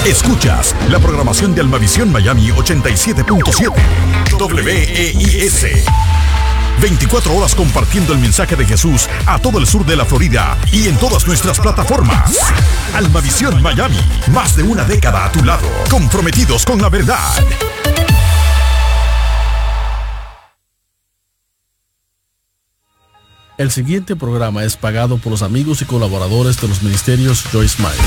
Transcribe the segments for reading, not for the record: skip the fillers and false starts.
Escuchas la programación de Almavisión Miami 87.7 WEIS. 24 horas compartiendo el mensaje de Jesús a todo el sur de la Florida y en todas nuestras plataformas. Almavisión Miami, más de una década a tu lado, comprometidos con la verdad. El siguiente programa es pagado por los amigos y colaboradores de los ministerios Joyce Meyer.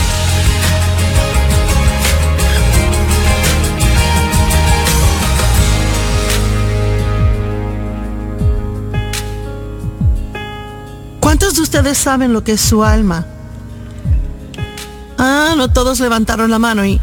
¿Cuántos de ustedes saben lo que es su alma? No todos levantaron la mano y...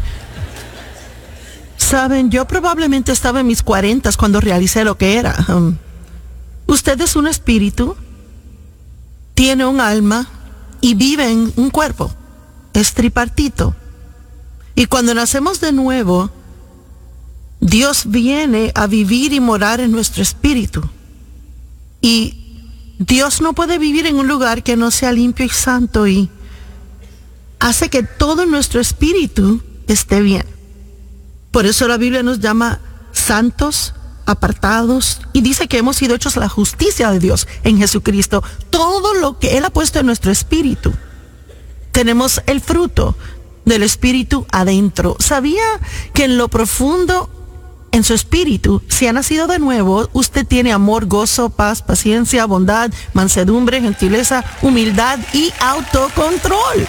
Saben, yo probablemente estaba en mis 40 cuando realicé lo que era. Usted es un espíritu, tiene un alma y vive en un cuerpo. Es tripartito. Y cuando nacemos de nuevo, Dios viene a vivir y morar en nuestro espíritu. Y Dios no puede vivir en un lugar que no sea limpio y santo, y hace que todo nuestro espíritu esté bien. Por eso la Biblia nos llama santos, apartados, y dice que hemos sido hechos la justicia de Dios en Jesucristo. Todo lo que Él ha puesto en nuestro espíritu, tenemos el fruto del espíritu adentro. ¿Sabía que en lo profundo, en su espíritu, si ha nacido de nuevo, usted tiene amor, gozo, paz, paciencia, bondad, mansedumbre, gentileza, humildad y autocontrol?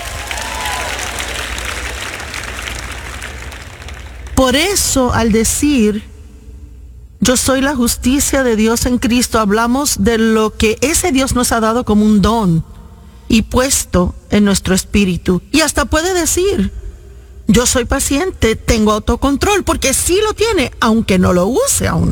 Por eso, al decir yo soy la justicia de Dios en Cristo, hablamos de lo que ese Dios nos ha dado como un don y puesto en nuestro espíritu. Y hasta puede decir yo soy paciente, tengo autocontrol, porque sí lo tiene, aunque no lo use aún.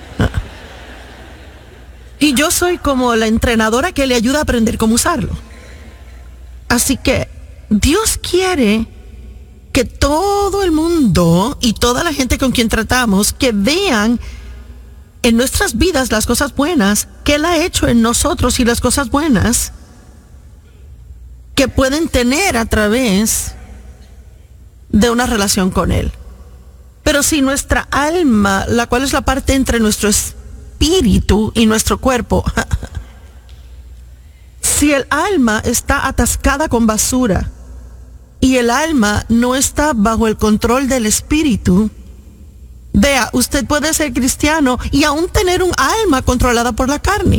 Y yo soy como la entrenadora que le ayuda a aprender cómo usarlo. Así que Dios quiere que todo el mundo y toda la gente con quien tratamos, que vean en nuestras vidas las cosas buenas que Él ha hecho en nosotros y las cosas buenas que pueden tener a través de una relación con Él. Pero si nuestra alma, la cual es la parte entre nuestro espíritu y nuestro cuerpo, si el alma está atascada con basura y el alma no está bajo el control del espíritu, vea, usted puede ser cristiano y aún tener un alma controlada por la carne.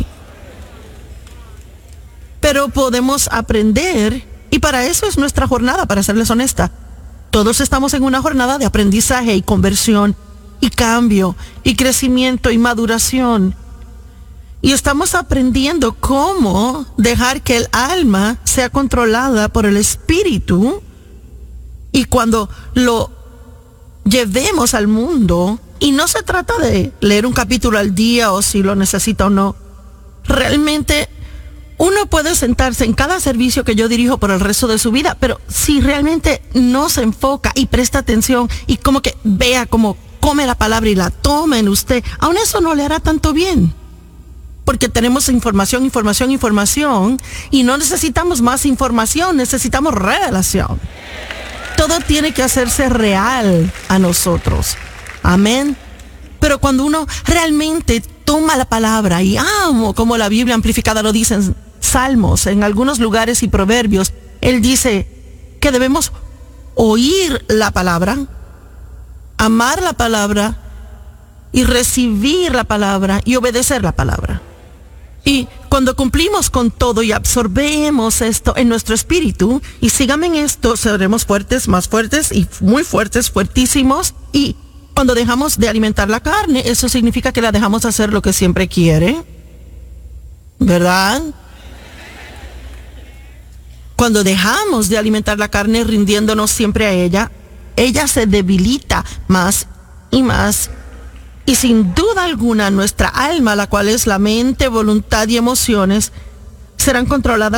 Pero podemos aprender, y para eso es nuestra jornada, para serles honesta. Todos estamos en una jornada de aprendizaje y conversión y cambio y crecimiento y maduración. Y estamos aprendiendo cómo dejar que el alma sea controlada por el espíritu, y cuando lo llevemos al mundo, y no se trata de leer un capítulo al día o si lo necesita o no. Realmente uno puede sentarse en cada servicio que yo dirijo por el resto de su vida, pero si realmente no se enfoca y presta atención y como que vea cómo come la palabra y la toma en usted, aún eso no le hará tanto bien. Porque tenemos información y no necesitamos más información, necesitamos revelación. Todo tiene que hacerse real a nosotros. Amén. Pero cuando uno realmente toma la palabra, y amo como la Biblia amplificada lo dice en Salmos, en algunos lugares y Proverbios, Él dice que debemos oír la palabra, amar la palabra y recibir la palabra y obedecer la palabra. Y cuando cumplimos con todo y absorbemos esto en nuestro espíritu, y síganme en esto, seremos fuertes, más fuertes y muy fuertes, fuertísimos. Y cuando dejamos de alimentar la carne, eso significa que la dejamos hacer lo que siempre quiere, ¿verdad? Cuando dejamos de alimentar la carne rindiéndonos siempre a ella se debilita más y más. Y sin duda alguna nuestra alma, la cual es la mente, voluntad y emociones, serán controladas